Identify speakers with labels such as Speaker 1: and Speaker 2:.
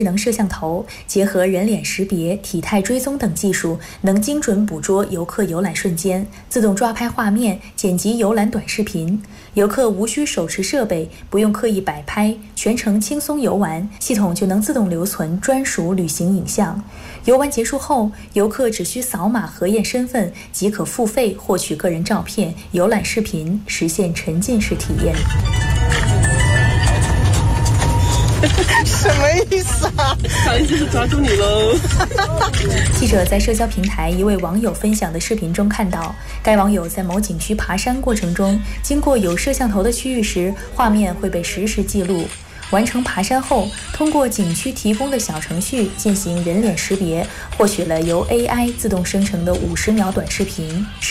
Speaker 1: 智能摄像头结合人脸识别、体态追踪等技术，能精准捕捉游客游览瞬间，自动抓拍画面，剪辑游览短视频。游客无需手持设备，不用刻意摆拍，全程轻松游玩，系统就能自动留存专属旅行影像。游玩结束后，游客只需扫码核验身份，即可付费获取个人照片、游览视频，实现沉浸式体验。
Speaker 2: 什么意思啊？
Speaker 3: 不好意思，抓住你喽！
Speaker 1: 记者在社交平台一位网友分享的视频中看到，该网友在某景区爬山过程中，经过有摄像头的区域时，画面会被实时记录。完成爬山后，通过景区提供的小程序进行人脸识别，获取了由 AI 自动生成的50秒短视频。